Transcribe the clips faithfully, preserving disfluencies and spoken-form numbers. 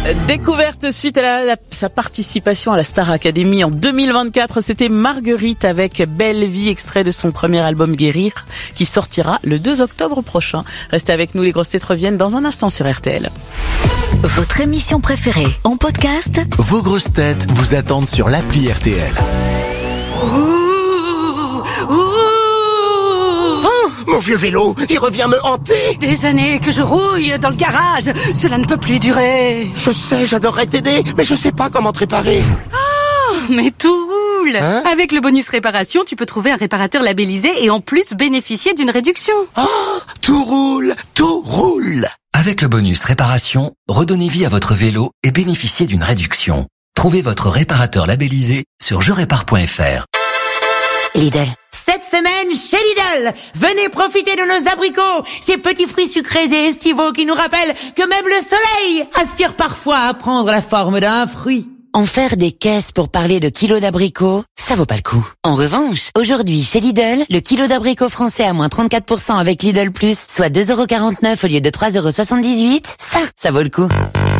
Découverte suite à la, la, sa participation à la Star Academy en deux mille vingt-quatre, c'était Marguerite avec Belle Vie, extrait de son premier album Guérir, qui sortira le deux octobre prochain. Restez avec nous, les grosses têtes reviennent dans un instant sur R T L. Votre émission préférée en podcast? Vos grosses têtes vous attendent sur l'appli R T L. Ouh, ouh. Oh, mon vieux vélo, il revient me hanter. Des années que je rouille dans le garage, cela ne peut plus durer. Je sais, j'adorerais t'aider, mais je sais pas comment te réparer. Oh, mais tout roule. Hein? Avec le bonus réparation, tu peux trouver un réparateur labellisé et en plus bénéficier d'une réduction. Oh, tout roule, tout roule. Avec le bonus réparation, redonnez vie à votre vélo et bénéficiez d'une réduction. Trouvez votre réparateur labellisé sur je répare point f r. Lidl. Cette semaine, chez Lidl, venez profiter de nos abricots, ces petits fruits sucrés et estivaux qui nous rappellent que même le soleil aspire parfois à prendre la forme d'un fruit. En faire des caisses pour parler de kilos d'abricots, ça vaut pas le coup. En revanche, aujourd'hui, chez Lidl, le kilo d'abricots français à moins trente-quatre pour cent avec Lidl Plus, soit deux euros quarante-neuf au lieu de trois euros soixante-dix-huit, ça, ça vaut le coup.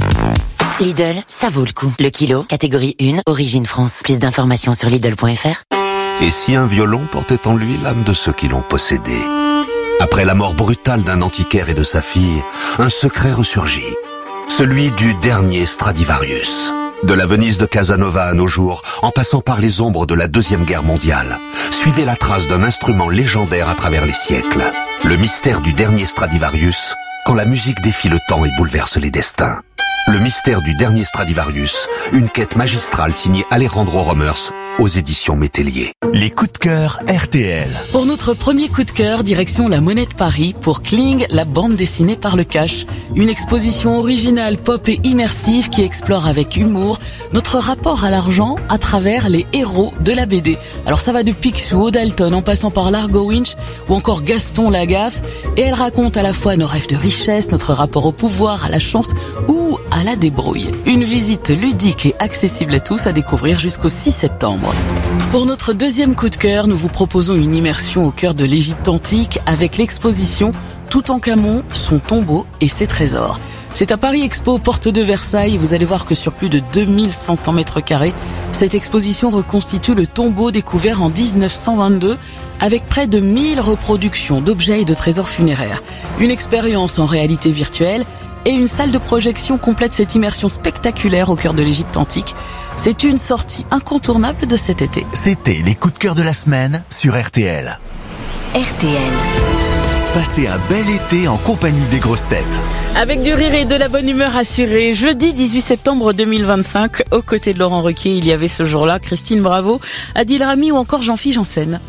Lidl, ça vaut le coup. Le kilo, catégorie un, origine France. Plus d'informations sur Lidl point f r. Et si un violon portait en lui l'âme de ceux qui l'ont possédé? Après la mort brutale d'un antiquaire et de sa fille, un secret ressurgit. Celui du dernier Stradivarius. De la Venise de Casanova à nos jours, en passant par les ombres de la Deuxième Guerre mondiale, suivez la trace d'un instrument légendaire à travers les siècles. Le mystère du dernier Stradivarius, quand la musique défie le temps et bouleverse les destins. Le mystère du dernier Stradivarius, une quête magistrale signée Alejandro Romers aux éditions Métellier. Les coups de cœur R T L. Pour notre premier coup de cœur, direction la Monnaie de Paris pour Kling, la bande dessinée par le cash. Une exposition originale, pop et immersive qui explore avec humour notre rapport à l'argent à travers les héros de la B D. Alors ça va de Picsou, Dalton, en passant par Largo Winch ou encore Gaston Lagaffe. Et elle raconte à la fois nos rêves de richesse, notre rapport au pouvoir, à la chance ou à la débrouille. Une visite ludique et accessible à tous à découvrir jusqu'au six septembre. Pour notre deuxième coup de cœur, nous vous proposons une immersion au cœur de l'Égypte antique avec l'exposition Toutankhamon, son tombeau et ses trésors. C'est à Paris Expo, porte de Versailles. Vous allez voir que sur plus de deux mille cinq cents mètres carrés, cette exposition reconstitue le tombeau découvert en dix-neuf cent vingt-deux avec près de mille reproductions d'objets et de trésors funéraires. Une expérience en réalité virtuelle et une salle de projection complète cette immersion spectaculaire au cœur de l'Égypte antique. C'est une sortie incontournable de cet été. C'était les coups de cœur de la semaine sur R T L. R T L. Passez un bel été en compagnie des grosses têtes. Avec du rire et de la bonne humeur assurée. Jeudi dix-huit septembre deux mille vingt-cinq, aux côtés de Laurent Ruquier, il y avait ce jour-là Christine Bravo, Adil Rami ou encore Jean-Philippe Janssen.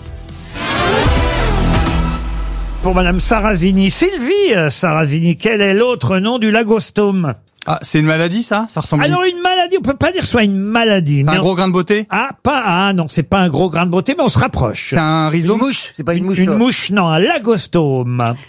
Pour Madame Sarrazini, Sylvie Sarrazini, quel est l'autre nom du lagostome? Ah, c'est une maladie, ça? Ça ressemble à Alors, une maladie, on peut pas dire que ce soit une maladie. C'est un mais gros on... grain de beauté? Ah, pas, ah, non, c'est pas un gros grain de beauté, mais on se rapproche. C'est un rhizome? Une mouche, c'est pas une mouche. Une toi. mouche, non, un lagostome.